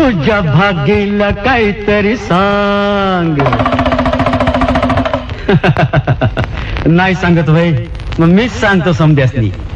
तुझ्या भाग्येला काहीतरी सांग. नाही सांगत भाई, मग मीच सांगतो समध्यासनी.